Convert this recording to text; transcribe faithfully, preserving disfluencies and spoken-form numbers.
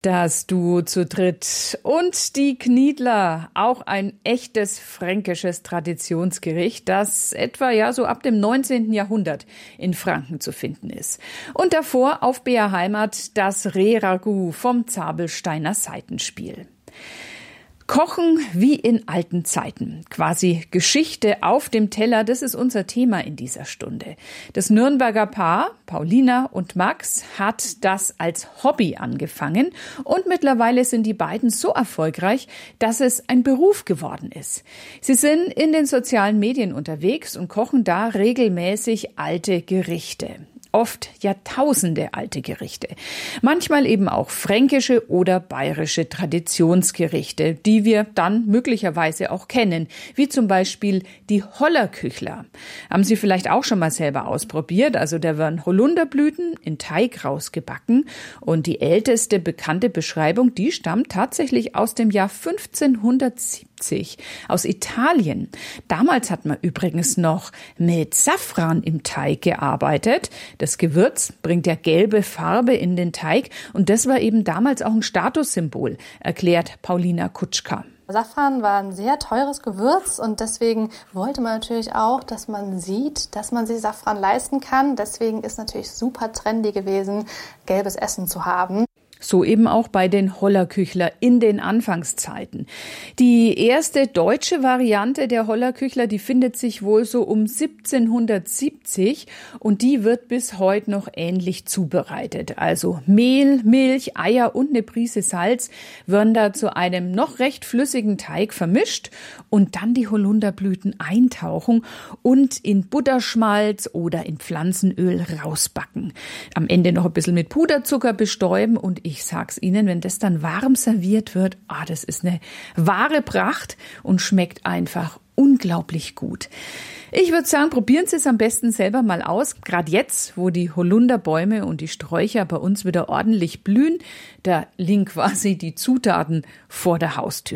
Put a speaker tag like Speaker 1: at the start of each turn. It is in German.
Speaker 1: Das Duo zu dritt und die Kniedler, auch ein echtes fränkisches Traditionsgericht, das etwa ja so ab dem neunzehnten Jahrhundert in Franken zu finden ist. Und davor auf B R Heimat das Rehragout vom Zabelsteiner Seitenspiel. Kochen wie in alten Zeiten. Quasi Geschichte auf dem Teller, das ist unser Thema in dieser Stunde. Das Nürnberger Paar, Paulina und Max, hat das als Hobby angefangen und mittlerweile sind die beiden so erfolgreich, dass es ein Beruf geworden ist. Sie sind in den sozialen Medien unterwegs und kochen da regelmäßig alte Gerichte. Oft Jahrtausende alte Gerichte. Manchmal eben auch fränkische oder bayerische Traditionsgerichte, die wir dann möglicherweise auch kennen, wie zum Beispiel die Hollerküchler. Haben Sie vielleicht auch schon mal selber ausprobiert? Also da werden Holunderblüten in Teig rausgebacken und die älteste bekannte Beschreibung, die stammt tatsächlich aus dem Jahr fünfzehnhundertsiebzig aus Italien. Damals hat man übrigens noch mit Safran im Teig gearbeitet. Das Gewürz bringt ja gelbe Farbe in den Teig und das war eben damals auch ein Statussymbol, erklärt Paulina Kutschka.
Speaker 2: Safran war ein sehr teures Gewürz und deswegen wollte man natürlich auch, dass man sieht, dass man sich Safran leisten kann. Deswegen ist natürlich super trendy gewesen, gelbes Essen zu haben.
Speaker 1: So eben auch bei den Hollerküchler in den Anfangszeiten. Die erste deutsche Variante der Hollerküchler, die findet sich wohl so um siebzehnhundertsiebzig und die wird bis heute noch ähnlich zubereitet. Also Mehl, Milch, Eier und eine Prise Salz werden da zu einem noch recht flüssigen Teig vermischt und dann die Holunderblüten eintauchen und in Butterschmalz oder in Pflanzenöl rausbacken. Am Ende noch ein bisschen mit Puderzucker bestäuben und ich sag's Ihnen, wenn das dann warm serviert wird, ah, das ist eine wahre Pracht und schmeckt einfach unglaublich gut. Ich würde sagen, probieren Sie es am besten selber mal aus. Gerade jetzt, wo die Holunderbäume und die Sträucher bei uns wieder ordentlich blühen, da liegen quasi die Zutaten vor der Haustür.